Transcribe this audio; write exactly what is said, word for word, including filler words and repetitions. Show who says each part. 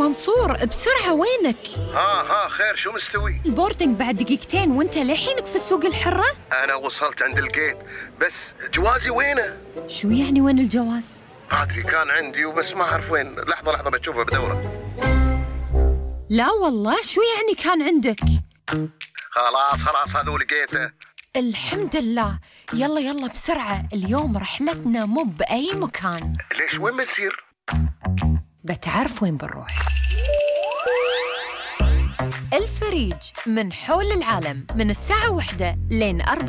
Speaker 1: منصور بسرعة وينك؟
Speaker 2: ها ها خير شو مستوي؟
Speaker 1: البوردنج بعد دقيقتين وانت لحينك في السوق الحرة؟
Speaker 2: أنا وصلت عند الجيت بس جوازي وينه؟
Speaker 1: شو يعني وين الجواز؟
Speaker 2: ما أدري كان عندي وبس ما أعرف وين. لحظة لحظة بتشوفه بدورة.
Speaker 1: لا والله شو يعني كان عندك؟
Speaker 2: خلاص خلاص هذا لقيته.
Speaker 1: الحمد لله. يلا يلا بسرعة، اليوم رحلتنا مو بأي مكان.
Speaker 2: ليش وين بنسير؟
Speaker 1: بتعرف وين بنروح؟ الفريج من حول العالم من الساعة واحدة لين أربعة.